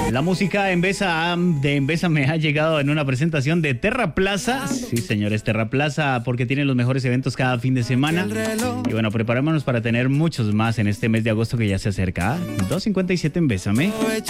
La música en Besa me ha llegado en una presentación de Terra Plaza. Sí, señores, Terra Plaza, porque tienen los mejores eventos cada fin de semana. Y bueno, preparémonos para tener muchos más en este mes de agosto que ya se acerca. 2:57 en Bésame.